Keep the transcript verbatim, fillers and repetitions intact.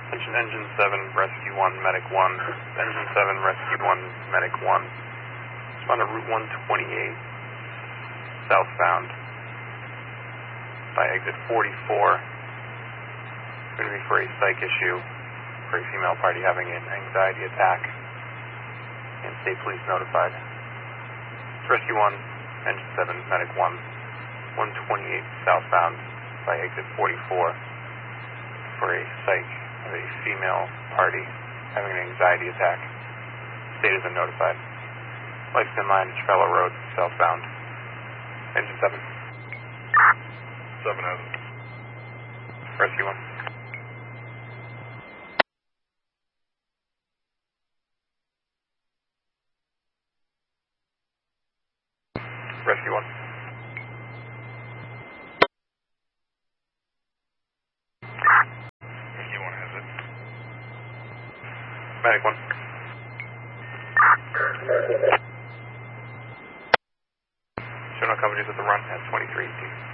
Attention Engine seven, Rescue one, Medic one. Engine seven, Rescue one, Medic one. Respond to Route one twenty-eight, southbound, by exit forty-four. It's going to be for a psych issue for a female party having an anxiety attack. And state police notified. Rescue one, Engine seven, Medic one. one twenty-eight southbound by exit forty-four for a psych of a female party having an anxiety attack. State has been notified. Lexington line, Trello Road, southbound. Engine seven. seven has it. Rescue one. Rescue one. Rescue one has it. Medic one. Show no coverages at the run at twenty-three eighteen.